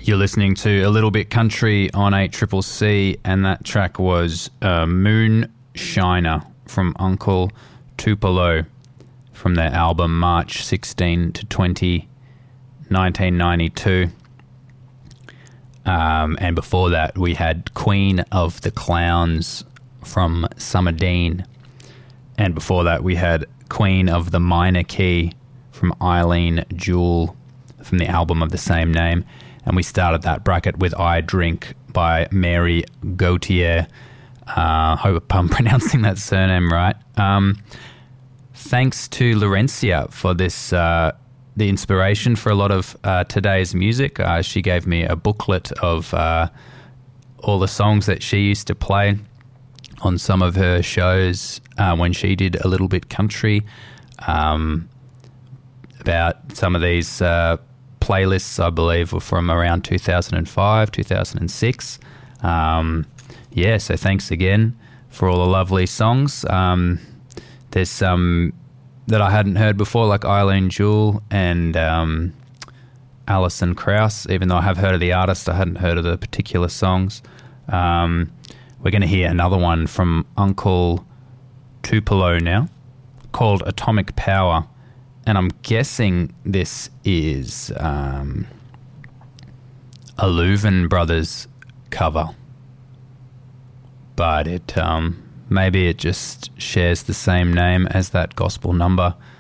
You're listening to A Little Bit Country on 8CCC, and that track was Moon Shiner from Uncle Tupelo from their album March 16 to 20, 1992. And before that, we had Queen of the Clowns from Summer Dean. And before that, we had Queen of the Minor Key from Eileen Jewell from the album of the same name. And we started that bracket with I Drink by Mary Gauthier. Hope I'm pronouncing that surname right. Thanks to Laurencia for this, the inspiration for a lot of today's music. She gave me a booklet of all the songs that she used to play on some of her shows when she did A Little Bit Country. About some of these playlists, I believe, were from around 2005, 2006. So thanks again for all the lovely songs. There's some that I hadn't heard before, like Eileen Jewell and Alison Krauss. Even though I have heard of the artist, I hadn't heard of the particular songs. We're going to hear another one from Uncle Tupelo now, called Atomic Power. And I'm guessing this is a Louvin Brothers cover. But it maybe it just shares the same name as that gospel number